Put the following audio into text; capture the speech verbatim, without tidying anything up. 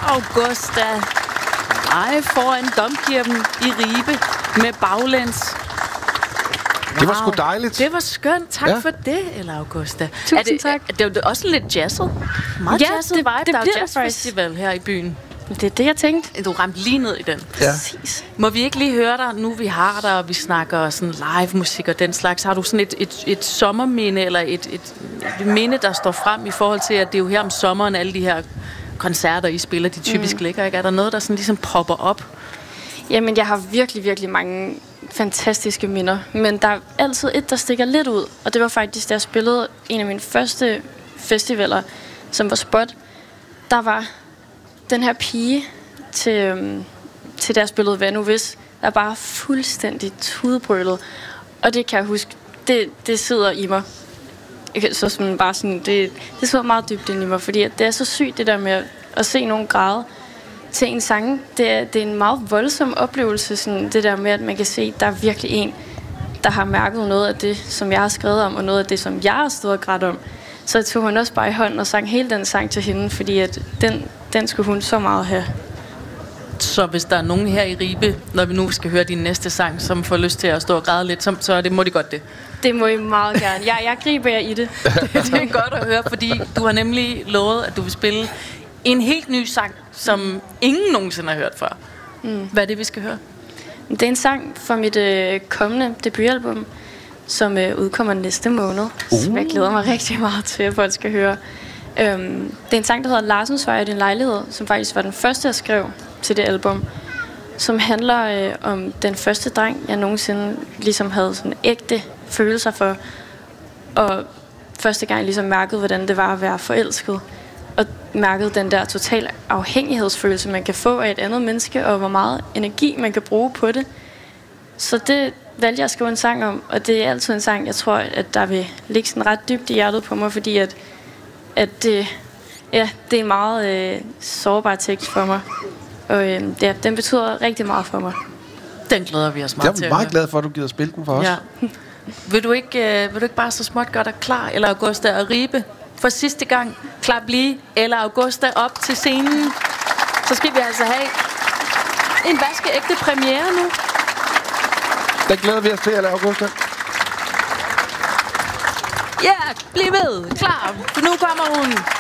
Augusta live foran Domkirken i Ribe med baglæns. Wow. Det var sgu dejligt. Det var skønt. Tak ja. for det, Ella Augusta. Tusind er det, tak. Er, det er jo også lidt jazzet. Meget ja, jazzet det, vibe. det der er bliver jazzfestival her i byen. Det er det, jeg tænkte. Du ramte lige ned i den. Ja. Præcis. Må vi ikke lige høre dig, nu vi har dig, og vi snakker sådan live musik og den slags. Har du sådan et, et, et sommerminde, eller et, et, et minde, der står frem i forhold til, at det er jo her om sommeren, alle de her koncerter, I spiller, de typisk mm. ligger, ikke? Er der noget, der sådan ligesom popper op? Jamen, jeg har virkelig, virkelig mange fantastiske minder. Men der er altid et, der stikker lidt ud. Og det var faktisk, da jeg spillede en af mine første festivaler, som var Spot. Der var den her pige til, øhm, til der spillede Hvad nu hvis, der bare fuldstændig tudbrølet. Og det kan jeg huske, det, det sidder i mig. Så sådan bare sådan, det, det sidder meget dybt ind i mig, fordi det er så sygt det der med at, at se nogen græde til en sang. Det er, det er en meget voldsom oplevelse, sådan det der med, at man kan se, at der er virkelig en, der har mærket noget af det, som jeg har skrevet om, og noget af det, som jeg har stået og grædt om. Så jeg tog hun også bare i hånden og sang hele den sang til hende, fordi at den, den skulle hun så meget have. Så hvis der er nogen her i Ribe, når vi nu skal høre din næste sang, som får lyst til at stå og græde lidt, så, så det må de godt det. Det må I meget gerne. Jeg, jeg griber jer i det. det. Det er godt at høre, fordi du har nemlig lovet, at du vil spille en helt ny sang, som ingen nogensinde har hørt før. Mm. Hvad er det, vi skal høre? Det er en sang fra mit øh, kommende debutalbum, som øh, udkommer næste måned. Uh. Så jeg glæder mig rigtig meget til, at folk skal høre. Øhm, det er en sang, der hedder Larsens Vej i din lejlighed, som faktisk var den første, jeg skrev til det album. Som handler øh, om den første dreng, jeg nogensinde ligesom havde sådan ægte følelser for. Og første gang jeg ligesom mærkede, hvordan det var at være forelsket. Og mærkede den der total afhængighedsfølelse, man kan få af et andet menneske, og hvor meget energi man kan bruge på det. Så det valgte jeg at skrive en sang om, og det er altid en sang, jeg tror, at der vil ligge sådan ret dybt i hjertet på mig, fordi at, at det, ja, det er en meget øh, sårbar tekst for mig. Og øh, ja, den betyder rigtig meget for mig. Den glæder vi os meget til. Jeg er meget glad for, at du gider spille den for os. Ja. Vil du ikke, øh, vil du ikke bare så småt gøre dig klar, Ella Augusta og Ribe? For sidste gang, klap lige Ella Augusta op til scenen. Så skal vi altså have en vaskeægte premiere nu. Den glæder vi os til, Ella Augusta. Ja, bliv ved. Klar. For nu kommer hun.